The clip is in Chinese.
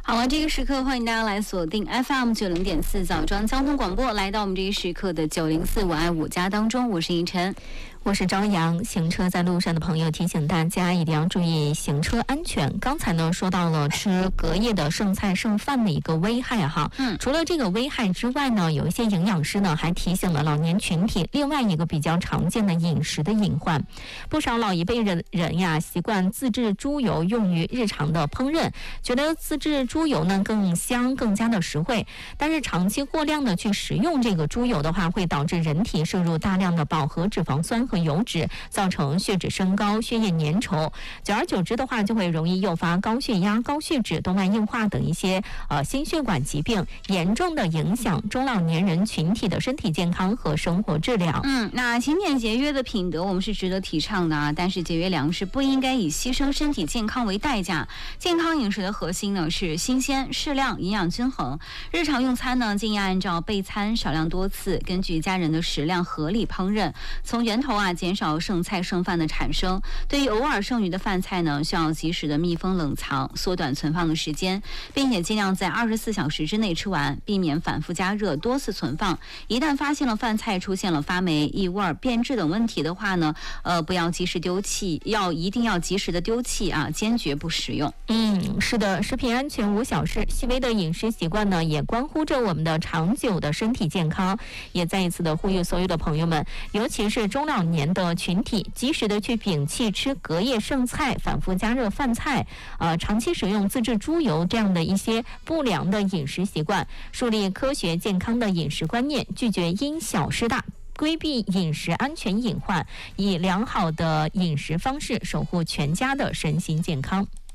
好了，这个时刻欢迎大家来锁定 FM90.4枣庄交通广播，来到我们这一时刻的904我爱我家当中，我是尹晨。 我是朝阳。行车在路上的朋友提醒大家一定要注意行车安全。刚才呢说到了吃隔夜的剩菜剩饭的一个危害哈。除了这个危害之外呢，有一些营养师呢还提醒了老年群体另外一个比较常见的饮食的隐患。不少老一辈人呀习惯自制猪油用于日常的烹饪，觉得自制猪油呢更香更加的实惠。但是长期过量的去食用这个猪油的话，会导致人体摄入大量的饱和脂肪酸和油脂，造成血脂升高、血液粘稠，久而久之的话，就会容易诱发高血压、高血脂、动脉硬化等一些心血管疾病，严重的影响中老年人群体的身体健康和生活质量。 那勤俭节约的品德我们是值得提倡的啊，但是节约粮食不应该以牺牲身体健康为代价。健康饮食的核心呢是新鲜、适量、营养均衡。日常用餐呢，建议按照备餐少量多次，根据家人的食量合理烹饪，从源头减少剩菜剩饭的产生。对于偶尔剩余的饭菜呢，需要及时的密封冷藏，缩短存放的时间，并且尽量在24小时之内吃完，避免反复加热、多次存放。一旦发现了饭菜出现了发霉、异味、变质等问题的话呢，不要及时丢弃，一定要及时的丢弃啊，坚决不食用。 是的，食品安全无小事，细微的饮食习惯呢，也关乎着我们的长久的身体健康。也再一次的呼吁所有的朋友们，尤其是中老年的群体，及时的去摒弃吃隔夜剩菜、反复加热饭菜，长期使用自制猪油这样的一些不良的饮食习惯，树立科学健康的饮食观念，拒绝因小失大，规避饮食安全隐患，以良好的饮食方式守护全家的身心健康。